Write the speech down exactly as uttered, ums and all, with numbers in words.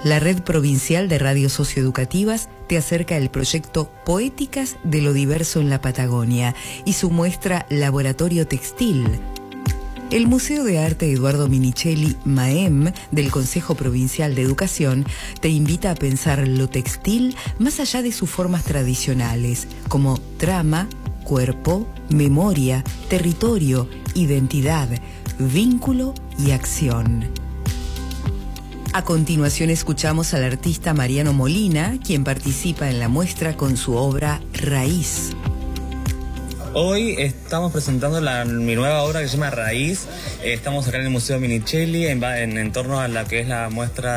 La Red Provincial de Radios Socioeducativas te acerca el proyecto Poéticas de lo Diverso en la Patagonia y su muestra Laboratorio Textil. El Museo de Arte Eduardo Minichelli, MAEM, del Consejo Provincial de Educación, te invita a pensar lo textil más allá de sus formas tradicionales, como trama, cuerpo, memoria, territorio, identidad, vínculo y acción. A continuación escuchamos al artista Mariano Molina, quien participa en la muestra con su obra Raíz. Hoy estamos presentando la, mi nueva obra que se llama Raíz. Estamos acá en el Museo Minichelli en, en, en torno a la que es la muestra